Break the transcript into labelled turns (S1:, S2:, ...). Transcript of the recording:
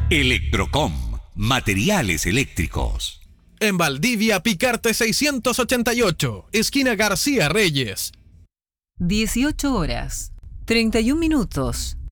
S1: Electrocom, materiales eléctricos.
S2: En Valdivia, Picarte 688, esquina García Reyes.
S3: 18 horas, 31 minutos.